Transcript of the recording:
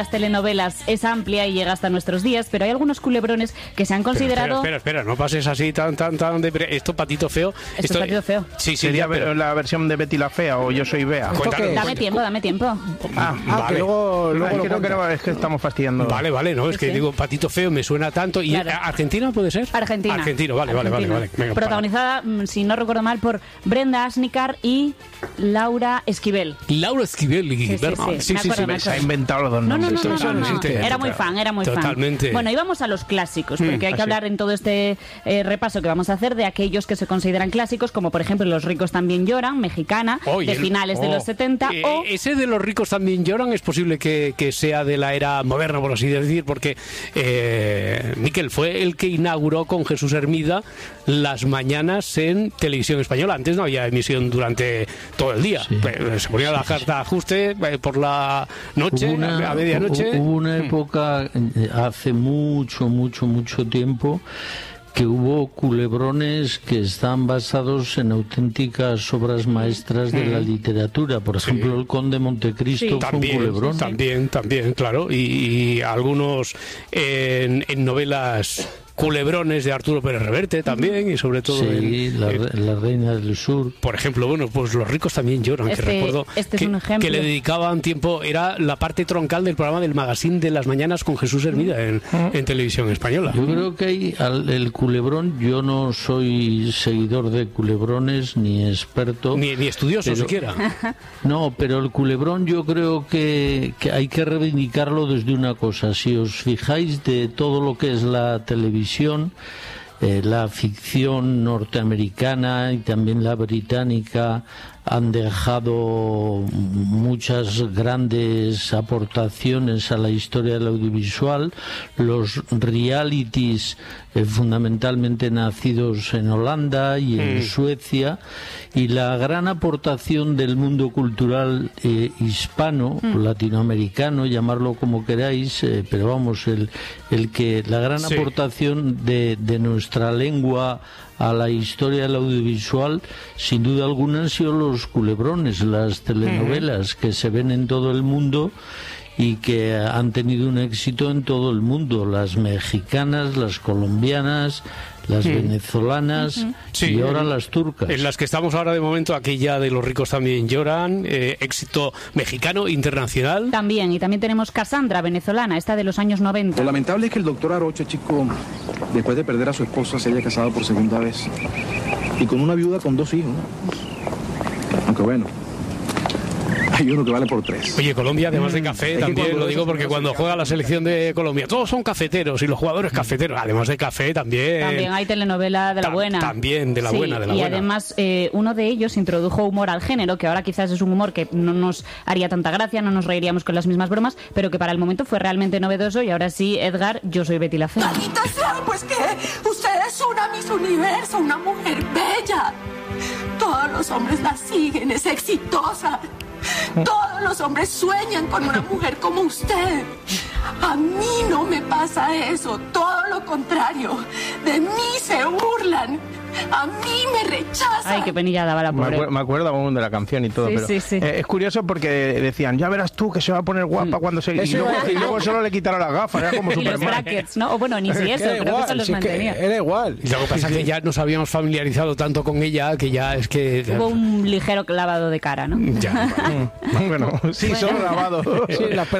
las telenovelas es amplia y llega hasta nuestros días, pero hay algunos culebrones que se han considerado... Espera, no pases así tan esto Patito Feo. Esto es Patito Feo. Sí, ¿Sería la versión de Betty la Fea o Yo soy Bea? Dame tiempo. Vale. Que luego es que estamos fastidiando. Vale, no, es que digo Patito Feo me suena tanto. ¿Y Argentina puede ser? Argentino, vale. Venga, protagonizada, si no recuerdo mal, por Brenda Asnicar y Laura Esquivel. Sí, se ha inventado los dos nombres. No. Era muy fan. Totalmente. Bueno, y vamos a los clásicos, porque hay que hablar en todo este repaso que vamos a hacer de aquellos que se consideran clásicos, como por ejemplo Los ricos también lloran, mexicana, de finales de los 70. Ese de Los ricos también lloran es posible que sea de la era moderna, por así decir, porque Miquel fue el que inauguró con Jesús Hermida las mañanas en Televisión Española. Antes no había emisión durante todo el día. Se ponía la carta de ajuste por la noche, a medianoche. Hubo una época, hace mucho tiempo, que hubo culebrones que están basados en auténticas obras maestras de la literatura. Por ejemplo, El Conde de Montecristo fue un culebrón. También, claro. Y algunos en novelas... culebrones de Arturo Pérez Reverte también, y sobre todo la Reina del Sur. Por ejemplo, pues Los ricos también lloran, que recuerdo es un ejemplo. que le dedicaban tiempo, era la parte troncal del programa del Magazine de las Mañanas con Jesús Hermida en Televisión Española. Yo creo que hay el culebrón, yo no soy seguidor de culebrones, ni experto. Ni estudioso siquiera. No, pero el culebrón yo creo que hay que reivindicarlo desde una cosa. Si os fijáis de todo lo que es la televisión, la ficción norteamericana y también la británica han dejado muchas grandes aportaciones a la historia del audiovisual. Los realities, fundamentalmente nacidos en Holanda y en Suecia, y la gran aportación del mundo cultural hispano, latinoamericano, llamarlo como queráis, pero vamos, la gran aportación de nuestra lengua a la historia del audiovisual, sin duda alguna, han sido los culebrones, las telenovelas que se ven en todo el mundo y que han tenido un éxito en todo el mundo, las mexicanas, las colombianas, las venezolanas y ahora las turcas. En las que estamos ahora de momento, aquella de Los ricos también lloran, éxito mexicano, internacional. También tenemos Cassandra, venezolana, esta de los años 90. Lo lamentable es que el doctor Arocha, chico, después de perder a su esposa, se haya casado por segunda vez. Y con una viuda con 2 hijos. Aunque bueno, hay uno que vale por 3. Oye, Colombia, además de café, también lo digo porque cuando juega la selección de Colombia, todos son cafeteros y los jugadores cafeteros. Además de café, también hay telenovela de la buena. También de la buena, de la buena. Y además, uno de ellos introdujo humor al género, que ahora quizás es un humor que no nos haría tanta gracia, no nos reiríamos con las mismas bromas, pero que para el momento fue realmente novedoso. Y ahora sí, Edgar, Yo soy Betty la Fea. Maldita sea, pues que usted es una Miss Universo, una mujer bella. Todos los hombres la siguen, es exitosa. Todos los hombres sueñan con una mujer como usted. A mí no me pasa eso, todo lo contrario. De mí se burlan. A mí me rechazan. Ay, qué penilla daba la pobre. Me acuerdo aún de la canción y todo, pero es curioso porque decían, ya verás tú que se va a poner guapa cuando se... Y luego solo le quitaron las gafas, era como Superman. Y los brackets, ¿no? O bueno, ni si eso, creo que eso los mantenía. Era igual. Y lo que pasa es que ya nos habíamos familiarizado tanto con ella que ya es que... Hubo un ligero lavado de cara, ¿no? Ya, bueno, solo lavado.